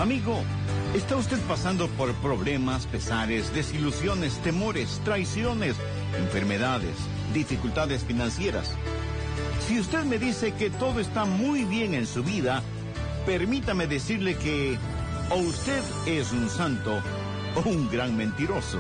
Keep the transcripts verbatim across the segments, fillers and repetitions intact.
Amigo, ¿está usted pasando por problemas, pesares, desilusiones, temores, traiciones, enfermedades, dificultades financieras? Si usted me dice que todo está muy bien en su vida, permítame decirle que o usted es un santo o un gran mentiroso.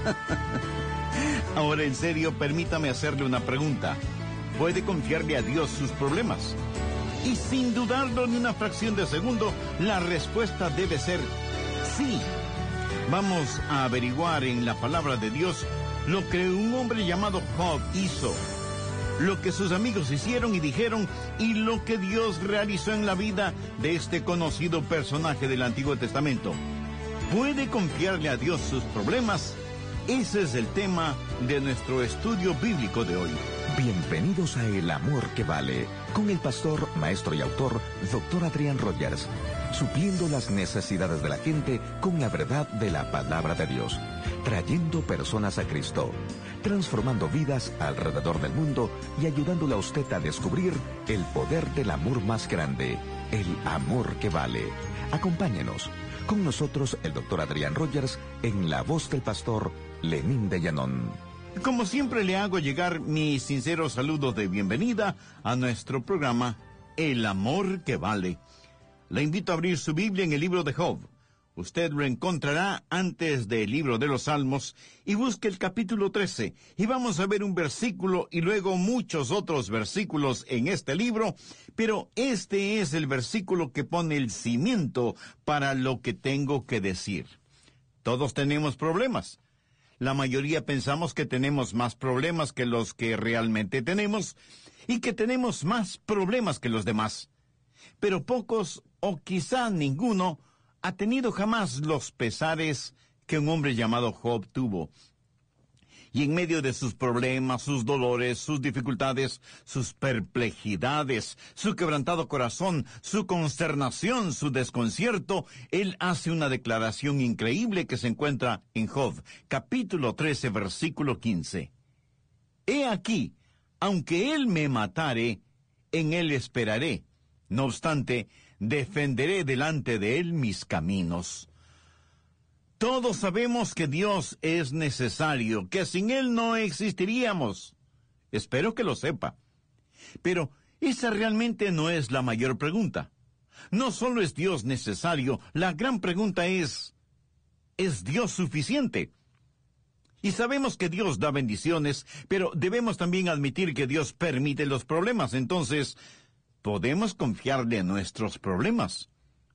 Ahora, en serio, permítame hacerle una pregunta. ¿Puede confiarle a Dios sus problemas? Y sin dudarlo ni una fracción de segundo, la respuesta debe ser sí. Vamos a averiguar en la palabra de Dios lo que un hombre llamado Job hizo, lo que sus amigos hicieron y dijeron, y lo que Dios realizó en la vida de este conocido personaje del Antiguo Testamento. ¿Puede confiarle a Dios sus problemas? Ese es el tema de nuestro estudio bíblico de hoy. Bienvenidos a El Amor que Vale, con el pastor, maestro y autor, doctor Adrián Rogers, supliendo las necesidades de la gente con la verdad de la palabra de Dios, trayendo personas a Cristo, transformando vidas alrededor del mundo y ayudándole a usted a descubrir el poder del amor más grande, el amor que vale. Acompáñenos. Con nosotros el doctor Adrián Rogers en la voz del pastor Lenín de Llanón. Como siempre, le hago llegar mi sincero saludo de bienvenida a nuestro programa El Amor que Vale. Le invito a abrir su Biblia en el libro de Job. Usted lo encontrará antes del libro de los Salmos y busque el capítulo trece. Y vamos a ver un versículo y luego muchos otros versículos en este libro, pero este es el versículo que pone el cimiento para lo que tengo que decir. Todos tenemos problemas. La mayoría pensamos que tenemos más problemas que los que realmente tenemos y que tenemos más problemas que los demás. Pero pocos, o quizá ninguno, ha tenido jamás los pesares que un hombre llamado Job tuvo. Y en medio de sus problemas, sus dolores, sus dificultades, sus perplejidades, su quebrantado corazón, su consternación, su desconcierto, él hace una declaración increíble que se encuentra en Job, capítulo trece, versículo quince. He aquí, aunque él me matare, en él esperaré. No obstante, defenderé delante de él mis caminos. Todos sabemos que Dios es necesario, que sin él no existiríamos. Espero que lo sepa. Pero esa realmente no es la mayor pregunta. No solo es Dios necesario, la gran pregunta es, ¿es Dios suficiente? Y sabemos que Dios da bendiciones, pero debemos también admitir que Dios permite los problemas. Entonces, ¿podemos confiarle en nuestros problemas?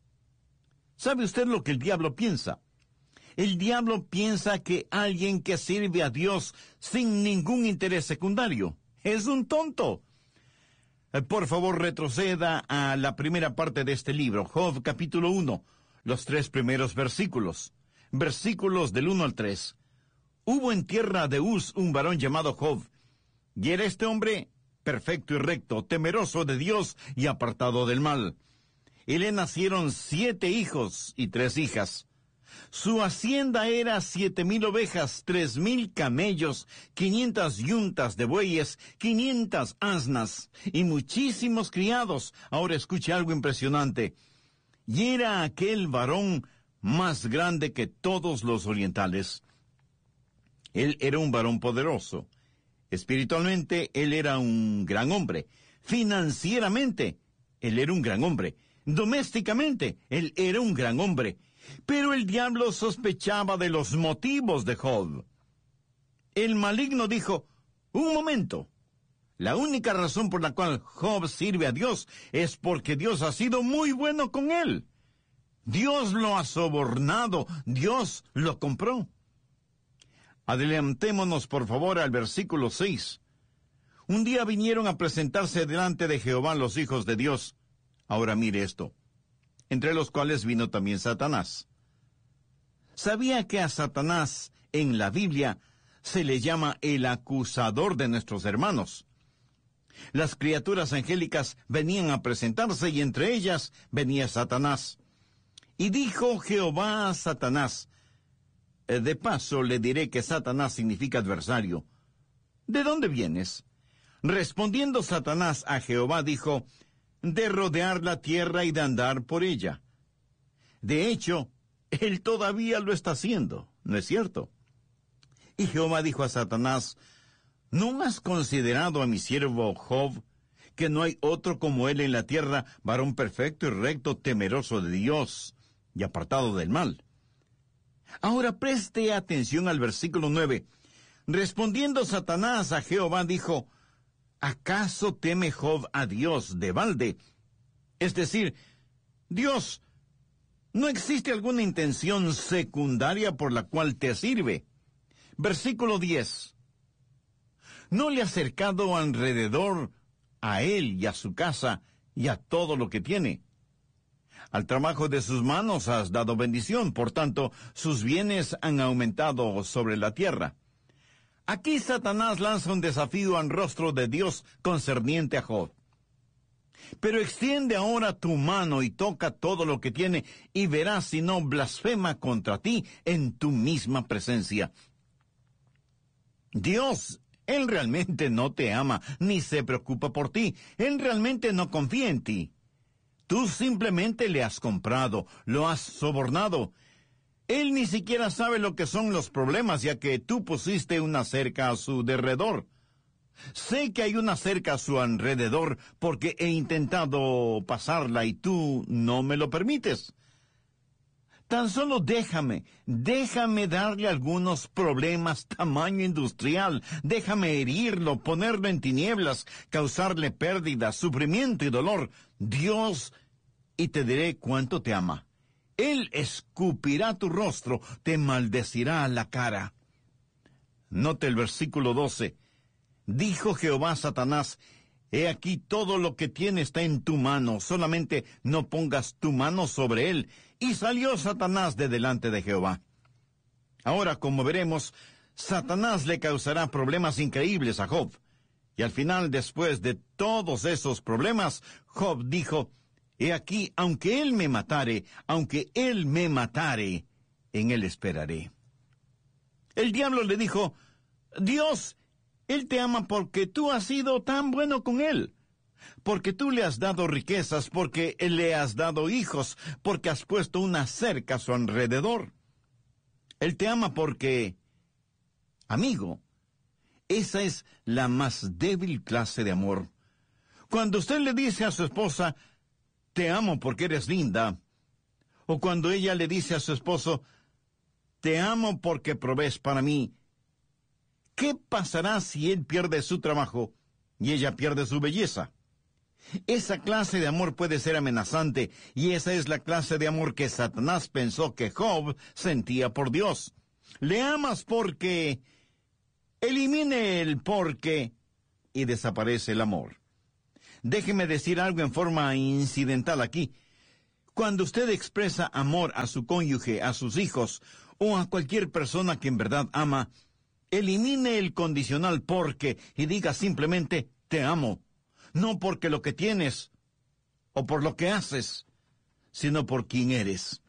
¿Sabe usted lo que el diablo piensa? El diablo piensa que alguien que sirve a Dios sin ningún interés secundario es un tonto. Por favor, retroceda a la primera parte de este libro, Job capítulo uno, los tres primeros versículos. Versículos del uno al tres. Hubo en tierra de Uz un varón llamado Job, y era este hombre perfecto y recto, temeroso de Dios y apartado del mal. Y le nacieron siete hijos y tres hijas. Su hacienda era siete mil ovejas, tres mil camellos, quinientas yuntas de bueyes, quinientas asnas y muchísimos criados. Ahora escuche algo impresionante. Y era aquel varón más grande que todos los orientales. Él era un varón poderoso. Espiritualmente, él era un gran hombre. Financieramente, él era un gran hombre. Domésticamente, él era un gran hombre. Pero el diablo sospechaba de los motivos de Job. El maligno dijo, un momento, la única razón por la cual Job sirve a Dios es porque Dios ha sido muy bueno con él. Dios lo ha sobornado, Dios lo compró. Adelantémonos por favor al versículo seis. Un día vinieron a presentarse delante de Jehová los hijos de Dios. Ahora mire esto. Entre los cuales vino también Satanás. ¿Sabía que a Satanás en la Biblia se le llama el acusador de nuestros hermanos? Las criaturas angélicas venían a presentarse y entre ellas venía Satanás. Y dijo Jehová a Satanás, de paso le diré que Satanás significa adversario. ¿De dónde vienes? Respondiendo Satanás a Jehová dijo, de rodear la tierra y de andar por ella. De hecho, él todavía lo está haciendo, ¿no es cierto? Y Jehová dijo a Satanás: ¿no has considerado a mi siervo Job, que no hay otro como él en la tierra, varón perfecto y recto, temeroso de Dios y apartado del mal? Ahora preste atención al versículo nueve. Respondiendo Satanás a Jehová, dijo: ¿acaso teme Job a Dios de balde? Es decir, Dios, ¿no existe alguna intención secundaria por la cual te sirve? Versículo diez. ¿No le has cercado alrededor a él y a su casa y a todo lo que tiene? Al trabajo de sus manos has dado bendición, por tanto, sus bienes han aumentado sobre la tierra. Aquí Satanás lanza un desafío al rostro de Dios concerniente a Job. Pero extiende ahora tu mano y toca todo lo que tiene, y verás si no blasfema contra ti en tu misma presencia. Dios, Él realmente no te ama, ni se preocupa por ti. Él realmente no confía en ti. Tú simplemente le has comprado, lo has sobornado. Él ni siquiera sabe lo que son los problemas, ya que tú pusiste una cerca a su derredor. Sé que hay una cerca a su alrededor porque he intentado pasarla y tú no me lo permites. Tan solo déjame, déjame darle algunos problemas tamaño industrial, déjame herirlo, ponerlo en tinieblas, causarle pérdida, sufrimiento y dolor. Dios, y te diré cuánto te ama. Él escupirá tu rostro, te maldecirá la cara. Note el versículo doce. Dijo Jehová a Satanás: he aquí todo lo que tiene está en tu mano, solamente no pongas tu mano sobre él. Y salió Satanás de delante de Jehová. Ahora, como veremos, Satanás le causará problemas increíbles a Job. Y al final, después de todos esos problemas, Job dijo: he aquí, aunque él me matare, aunque él me matare, en él esperaré. El diablo le dijo: Dios, él te ama porque tú has sido tan bueno con él, porque tú le has dado riquezas, porque le has dado hijos, porque has puesto una cerca a su alrededor. Él te ama porque, amigo, esa es la más débil clase de amor. Cuando usted le dice a su esposa: te amo porque eres linda, o cuando ella le dice a su esposo: te amo porque provees para mí, ¿qué pasará si él pierde su trabajo y ella pierde su belleza? Esa clase de amor puede ser amenazante, y esa es la clase de amor que Satanás pensó que Job sentía por Dios. Le amas porque... elimine el porque y desaparece el amor. Déjeme decir algo en forma incidental aquí. Cuando usted expresa amor a su cónyuge, a sus hijos, o a cualquier persona que en verdad ama, elimine el condicional porque y diga simplemente: te amo. No porque lo que tienes o por lo que haces, sino por quien eres.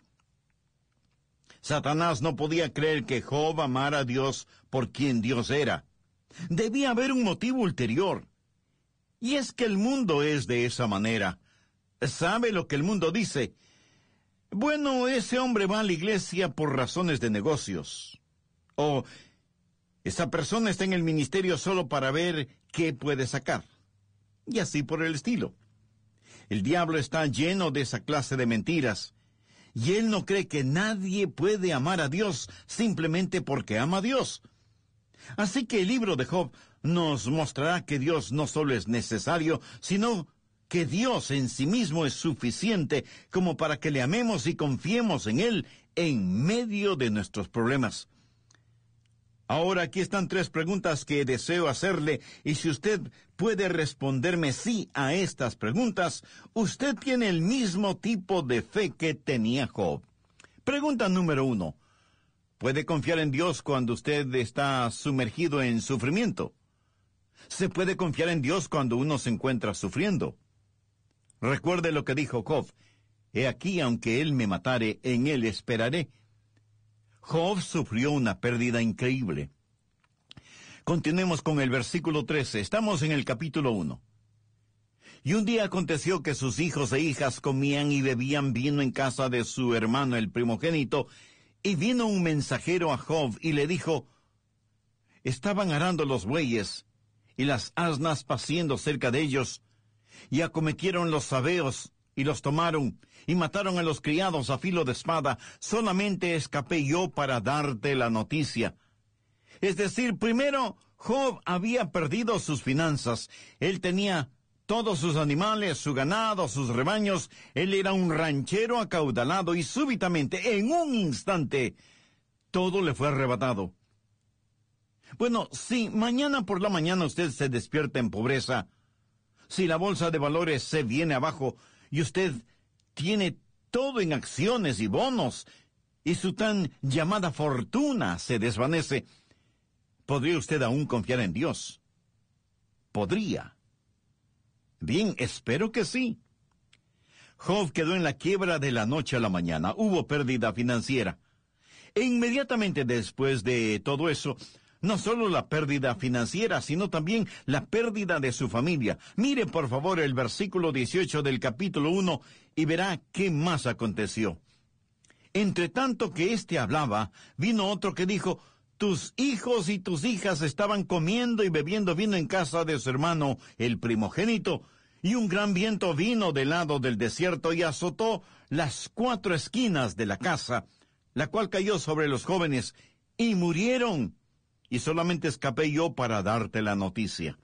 Satanás no podía creer que Job amara a Dios por quien Dios era. Debía haber un motivo ulterior. Y es que el mundo es de esa manera. ¿Sabe lo que el mundo dice? Bueno, ese hombre va a la iglesia por razones de negocios. O esa persona está en el ministerio solo para ver qué puede sacar. Y así por el estilo. El diablo está lleno de esa clase de mentiras. Y él no cree que nadie puede amar a Dios simplemente porque ama a Dios. Así que el libro de Job nos mostrará que Dios no solo es necesario, sino que Dios en sí mismo es suficiente como para que le amemos y confiemos en Él en medio de nuestros problemas. Ahora aquí están tres preguntas que deseo hacerle, y si usted puede responderme sí a estas preguntas, usted tiene el mismo tipo de fe que tenía Job. Pregunta número uno. ¿Puede confiar en Dios cuando usted está sumergido en sufrimiento? ¿Se puede confiar en Dios cuando uno se encuentra sufriendo? Recuerde lo que dijo Job: he aquí, aunque él me matare, en él esperaré. Job sufrió una pérdida increíble. Continuemos con el versículo trece. Estamos en el capítulo uno. Y un día aconteció que sus hijos e hijas comían y bebían vino en casa de su hermano el primogénito, y vino un mensajero a Job y le dijo: estaban arando los bueyes y las asnas paciendo cerca de ellos, y acometieron los sabeos y los tomaron, y mataron a los criados a filo de espada. Solamente escapé yo para darte la noticia. Es decir, primero Job había perdido sus finanzas. Él tenía todos sus animales, su ganado, sus rebaños. Él era un ranchero acaudalado, y súbitamente, en un instante, todo le fue arrebatado. Bueno, si mañana por la mañana usted se despierta en pobreza, si la bolsa de valores se viene abajo y usted tiene todo en acciones y bonos, y su tan llamada fortuna se desvanece, ¿podría usted aún confiar en Dios? ¿Podría? Bien, espero que sí. Job quedó en la quiebra de la noche a la mañana. Hubo pérdida financiera. E inmediatamente después de todo eso, no solo la pérdida financiera, sino también la pérdida de su familia. Mire, por favor, el versículo dieciocho del capítulo uno y verá qué más aconteció. Entre tanto que éste hablaba, vino otro que dijo: tus hijos y tus hijas estaban comiendo y bebiendo vino en casa de su hermano, el primogénito, y un gran viento vino del lado del desierto y azotó las cuatro esquinas de la casa, la cual cayó sobre los jóvenes, y murieron, y solamente escapé yo para darte la noticia.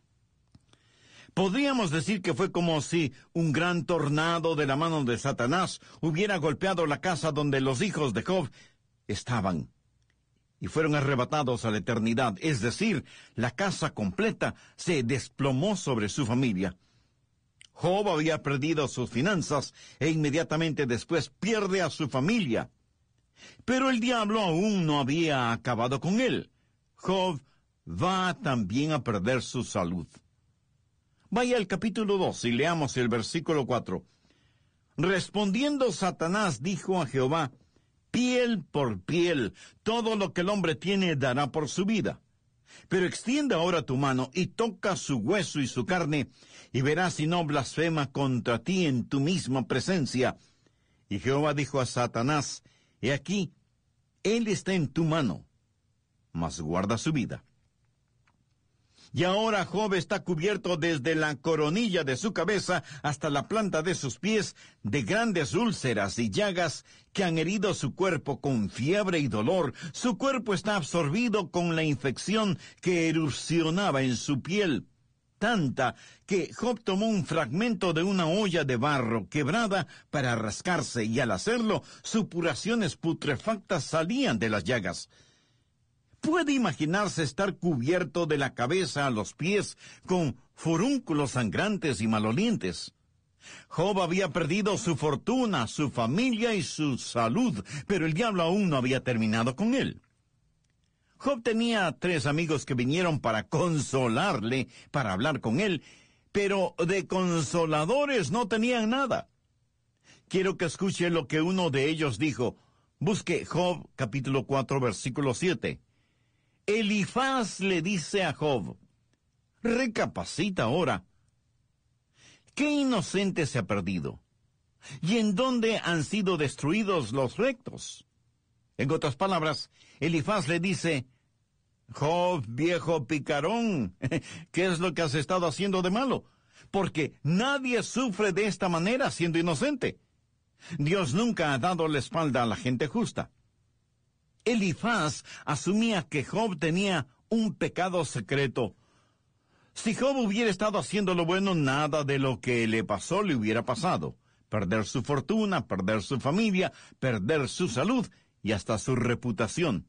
Podríamos decir que fue como si un gran tornado de la mano de Satanás hubiera golpeado la casa donde los hijos de Job estaban, y fueron arrebatados a la eternidad. Es decir, la casa completa se desplomó sobre su familia. Job había perdido sus finanzas e inmediatamente después pierde a su familia. Pero el diablo aún no había acabado con él. Job va también a perder su salud. Vaya al capítulo dos y leamos el versículo cuatro. Respondiendo Satanás dijo a Jehová: piel por piel, todo lo que el hombre tiene dará por su vida. Pero extiende ahora tu mano y toca su hueso y su carne, y verás si no blasfema contra ti en tu misma presencia. Y Jehová dijo a Satanás: he aquí, él está en tu mano, mas guarda su vida. Y ahora Job está cubierto desde la coronilla de su cabeza hasta la planta de sus pies de grandes úlceras y llagas que han herido su cuerpo con fiebre y dolor. Su cuerpo está absorbido con la infección que erupcionaba en su piel, tanta que Job tomó un fragmento de una olla de barro quebrada para rascarse, y al hacerlo, supuraciones putrefactas salían de las llagas. ¿Puede imaginarse estar cubierto de la cabeza a los pies con furúnculos sangrantes y malolientes? Job había perdido su fortuna, su familia y su salud, pero el diablo aún no había terminado con él. Job tenía tres amigos que vinieron para consolarle, para hablar con él, pero de consoladores no tenían nada. Quiero que escuche lo que uno de ellos dijo. Busque Job capítulo cuatro, versículo siete. Elifaz le dice a Job: recapacita ahora. ¿Qué inocente se ha perdido? ¿Y en dónde han sido destruidos los rectos? En otras palabras, Elifaz le dice: Job, viejo picarón, ¿qué es lo que has estado haciendo de malo? Porque nadie sufre de esta manera siendo inocente. Dios nunca ha dado la espalda a la gente justa. Elifaz asumía que Job tenía un pecado secreto. Si Job hubiera estado haciendo lo bueno, nada de lo que le pasó le hubiera pasado. Perder su fortuna, perder su familia, perder su salud y hasta su reputación.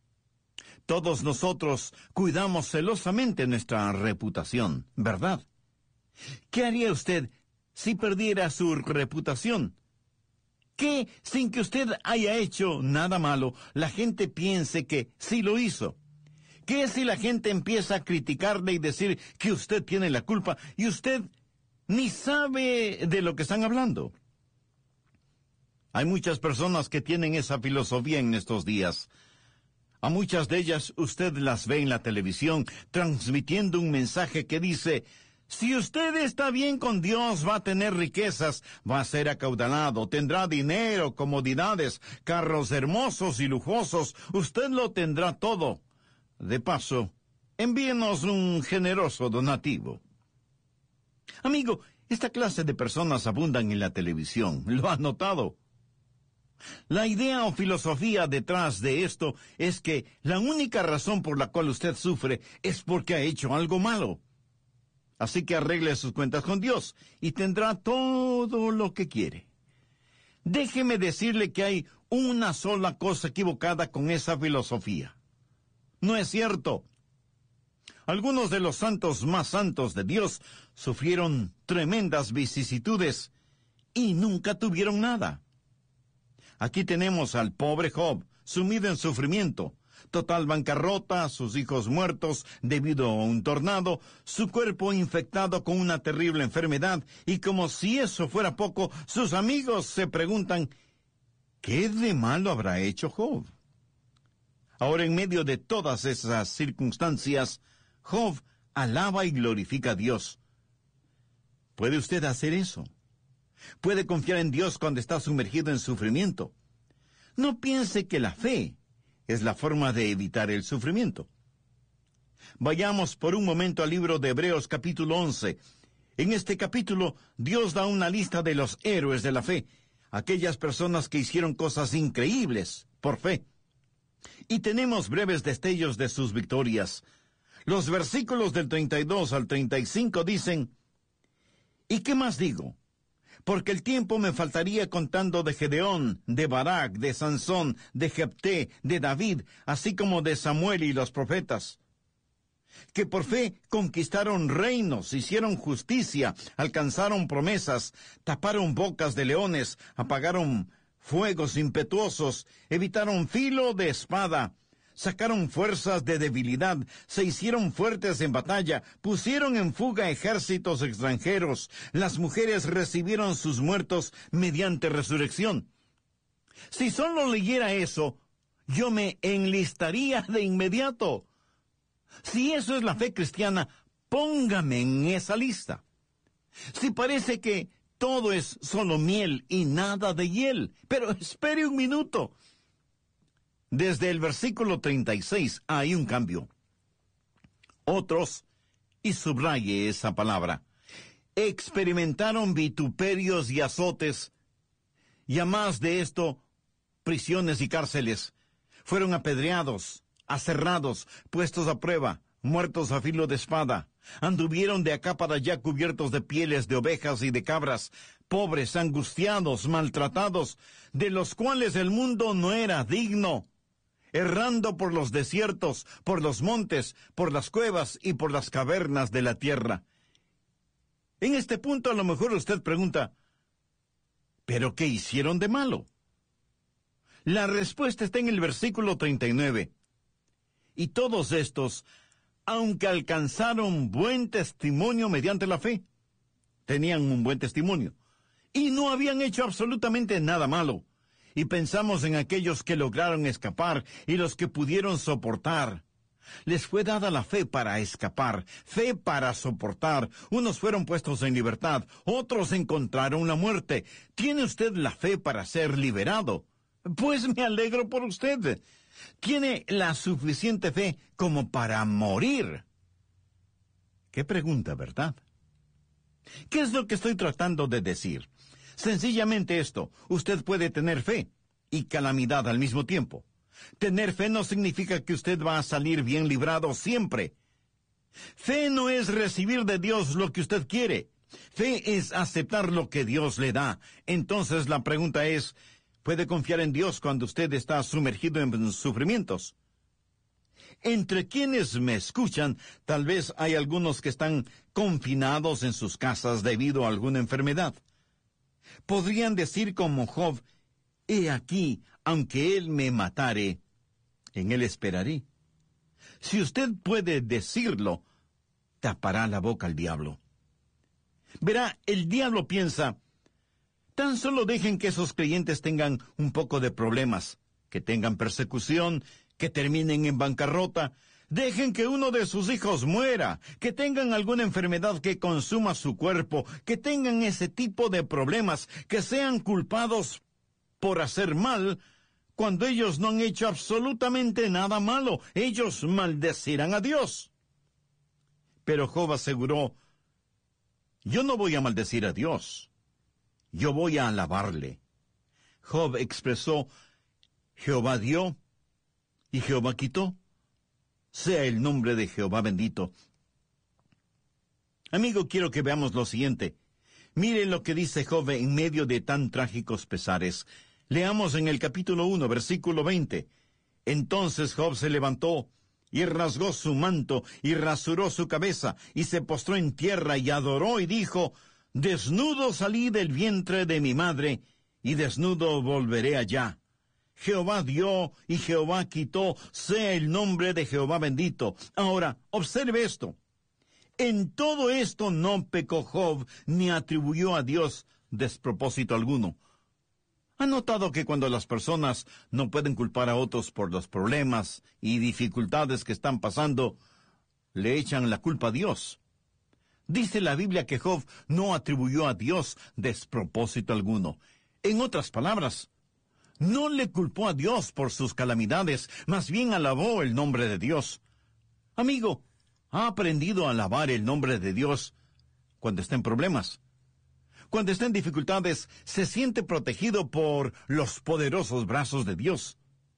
Todos nosotros cuidamos celosamente nuestra reputación, ¿verdad? ¿Qué haría usted si perdiera su reputación? ¿Qué, sin que usted haya hecho nada malo, la gente piense que sí lo hizo? ¿Qué si la gente empieza a criticarle y decir que usted tiene la culpa y usted ni sabe de lo que están hablando? Hay muchas personas que tienen esa filosofía en estos días. A muchas de ellas usted las ve en la televisión transmitiendo un mensaje que dice: Si usted está bien con Dios, va a tener riquezas, va a ser acaudalado, tendrá dinero, comodidades, carros hermosos y lujosos, usted lo tendrá todo. De paso, envíenos un generoso donativo. Amigo, esta clase de personas abundan en la televisión, ¿lo has notado? La idea o filosofía detrás de esto es que la única razón por la cual usted sufre es porque ha hecho algo malo. Así que arregle sus cuentas con Dios y tendrá todo lo que quiere. Déjeme decirle que hay una sola cosa equivocada con esa filosofía. No es cierto. Algunos de los santos más santos de Dios sufrieron tremendas vicisitudes y nunca tuvieron nada. Aquí tenemos al pobre Job, sumido en sufrimiento, total bancarrota, sus hijos muertos debido a un tornado, su cuerpo infectado con una terrible enfermedad, y como si eso fuera poco, sus amigos se preguntan, ¿qué de malo habrá hecho Job? Ahora, en medio de todas esas circunstancias, Job alaba y glorifica a Dios. ¿Puede usted hacer eso? ¿Puede confiar en Dios cuando está sumergido en sufrimiento? No piense que la fe es la forma de evitar el sufrimiento. Vayamos por un momento al libro de Hebreos capítulo once. En este capítulo, Dios da una lista de los héroes de la fe, aquellas personas que hicieron cosas increíbles por fe. Y tenemos breves destellos de sus victorias. Los versículos del treinta y dos al treinta y cinco dicen, ¿y qué más digo? Porque el tiempo me faltaría contando de Gedeón, de Barak, de Sansón, de Jefté, de David, así como de Samuel y los profetas, que por fe conquistaron reinos, hicieron justicia, alcanzaron promesas, taparon bocas de leones, apagaron fuegos impetuosos, evitaron filo de espada, sacaron fuerzas de debilidad, se hicieron fuertes en batalla, pusieron en fuga ejércitos extranjeros, las mujeres recibieron sus muertos mediante resurrección. Si solo leyera eso, yo me enlistaría de inmediato. Si eso es la fe cristiana, póngame en esa lista. Si parece que todo es solo miel y nada de hiel, pero espere un minuto. Desde el versículo treinta y seis hay un cambio. Otros, y subraye esa palabra, experimentaron vituperios y azotes, y a más de esto, prisiones y cárceles. Fueron apedreados, aserrados, puestos a prueba, muertos a filo de espada. Anduvieron de acá para allá cubiertos de pieles de ovejas y de cabras, pobres, angustiados, maltratados, de los cuales el mundo no era digno, errando por los desiertos, por los montes, por las cuevas y por las cavernas de la tierra. En este punto a lo mejor usted pregunta, ¿pero qué hicieron de malo? La respuesta está en el versículo treinta y nueve. Y todos estos, aunque alcanzaron buen testimonio mediante la fe, tenían un buen testimonio, y no habían hecho absolutamente nada malo. Y pensamos en aquellos que lograron escapar y los que pudieron soportar. Les fue dada la fe para escapar, fe para soportar. Unos fueron puestos en libertad, otros encontraron la muerte. ¿Tiene usted la fe para ser liberado? Pues me alegro por usted. Tiene la suficiente fe como para morir. Qué pregunta, ¿verdad? ¿Qué es lo que estoy tratando de decir? Sencillamente esto, usted puede tener fe y calamidad al mismo tiempo. Tener fe no significa que usted va a salir bien librado siempre. Fe no es recibir de Dios lo que usted quiere. Fe es aceptar lo que Dios le da. Entonces la pregunta es, ¿puede confiar en Dios cuando usted está sumergido en sufrimientos? Entre quienes me escuchan, tal vez hay algunos que están confinados en sus casas debido a alguna enfermedad. Podrían decir como Job, he aquí, aunque él me matare, en él esperaré. Si usted puede decirlo, tapará la boca al diablo. Verá, el diablo piensa, tan solo dejen que esos creyentes tengan un poco de problemas, que tengan persecución, que terminen en bancarrota, Dejen que uno de sus hijos muera, que tengan alguna enfermedad que consuma su cuerpo, que tengan ese tipo de problemas, que sean culpados por hacer mal, cuando ellos no han hecho absolutamente nada malo. Ellos maldecirán a Dios. Pero Job aseguró, yo no voy a maldecir a Dios, yo voy a alabarle. Job expresó, Jehová dio y Jehová quitó. Sea el nombre de Jehová bendito. Amigo, quiero que veamos lo siguiente. Mire lo que dice Job en medio de tan trágicos pesares. Leamos en el capítulo uno, versículo veinte. Entonces Job se levantó y rasgó su manto y rasuró su cabeza y se postró en tierra y adoró y dijo, desnudo salí del vientre de mi madre y desnudo volveré allá. Jehová dio y Jehová quitó, sea el nombre de Jehová bendito. Ahora, observe esto. En todo esto no pecó Job ni atribuyó a Dios despropósito alguno. ¿Ha notado que cuando las personas no pueden culpar a otros por los problemas y dificultades que están pasando, le echan la culpa a Dios? Dice la Biblia que Job no atribuyó a Dios despropósito alguno. En otras palabras, no le culpó a Dios por sus calamidades, más bien alabó el nombre de Dios. Amigo, ¿ha aprendido a alabar el nombre de Dios cuando está en problemas? Cuando está en dificultades, se siente protegido por los poderosos brazos de Dios.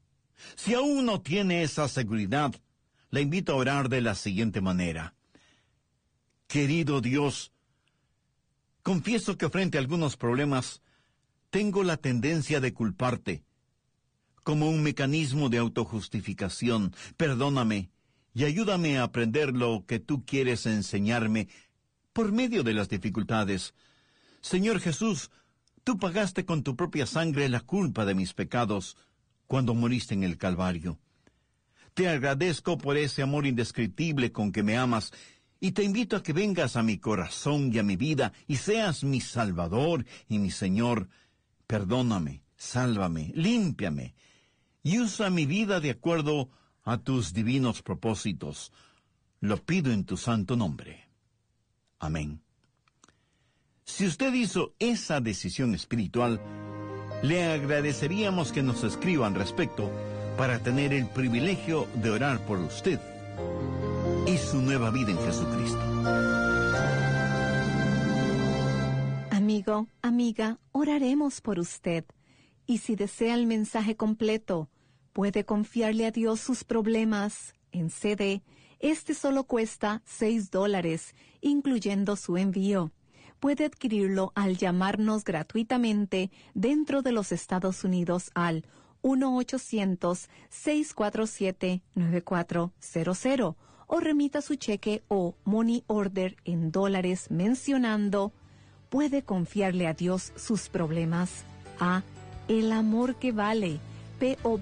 Si aún no tiene esa seguridad, le invito a orar de la siguiente manera. Querido Dios, confieso que frente a algunos problemas, tengo la tendencia de culparte. Como un mecanismo de autojustificación, perdóname y ayúdame a aprender lo que tú quieres enseñarme por medio de las dificultades. Señor Jesús, tú pagaste con tu propia sangre la culpa de mis pecados cuando moriste en el Calvario. Te agradezco por ese amor indescriptible con que me amas y te invito a que vengas a mi corazón y a mi vida y seas mi Salvador y mi Señor. Perdóname, sálvame, límpiame y usa mi vida de acuerdo a tus divinos propósitos. Lo pido en tu santo nombre. Amén. Si usted hizo esa decisión espiritual, le agradeceríamos que nos escriba al respecto para tener el privilegio de orar por usted y su nueva vida en Jesucristo. Amigo, amiga, oraremos por usted. Y si desea el mensaje completo, puede confiarle a Dios sus problemas en C D. Este solo cuesta seis dólares, incluyendo su envío. Puede adquirirlo al llamarnos gratuitamente dentro de los Estados Unidos al uno ochocientos, seis cuatro siete, nueve cuatro cero cero o remita su cheque o money order en dólares mencionando puede confiarle a Dios sus problemas a El Amor que Vale, P O